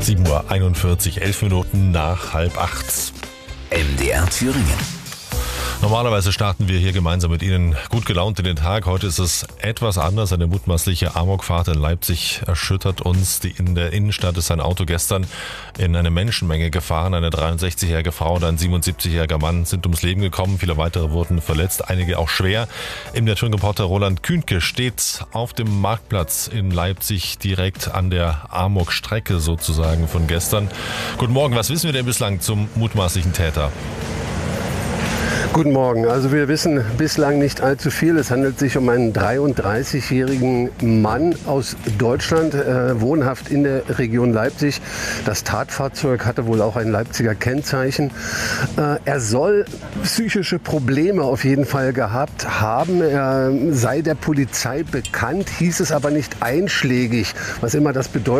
7:41 Uhr, 11 Minuten nach 7:30. MDR Thüringen. Normalerweise starten wir hier gemeinsam mit Ihnen gut gelaunt in den Tag. Heute ist es etwas anders. Eine mutmaßliche Amokfahrt in Leipzig erschüttert uns. In der Innenstadt ist ein Auto gestern in eine Menschenmenge gefahren. Eine 63-jährige Frau und ein 77-jähriger Mann sind ums Leben gekommen. Viele weitere wurden verletzt, einige auch schwer. MDR-Reporter Roland Kühnke steht auf dem Marktplatz in Leipzig direkt an der Amokstrecke sozusagen von gestern. Guten Morgen, was wissen wir denn bislang zum mutmaßlichen Täter? Guten Morgen. Also wir wissen bislang nicht allzu viel. Es handelt sich um einen 33-jährigen Mann aus Deutschland, wohnhaft in der Region Leipzig. Das Tatfahrzeug hatte wohl auch ein Leipziger Kennzeichen. Er soll psychische Probleme auf jeden Fall gehabt haben. Er sei der Polizei bekannt, hieß es aber nicht einschlägig, was immer das bedeutet.